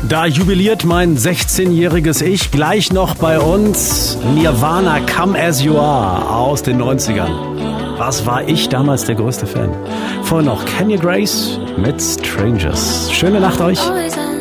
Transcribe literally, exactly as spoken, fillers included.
Da jubiliert mein sechzehnjähriges Ich gleich noch bei uns. Nirvana, Come As You Are aus den neunzigern. Was war ich damals der größte Fan? Vorher noch Kanye Grace mit Strangers. Schöne Nacht euch.